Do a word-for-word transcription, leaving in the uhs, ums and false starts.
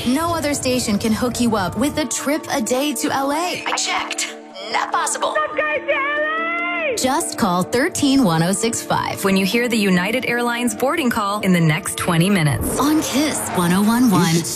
No other station can hook you up with a trip a day to L A. I checked. Not possible. Some guys to L A! Just call one three one zero six five when you hear the United Airlines boarding call in the next twenty minutes. on Kiss one oh one one.